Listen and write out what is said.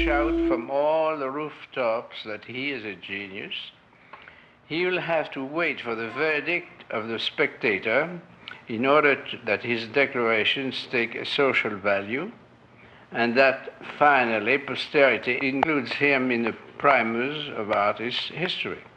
shout from all the rooftops that he is a genius. He will have to wait for the verdict of the spectator in order that his declarations take a social value, and that finally posterity includes him in the primus of artist history.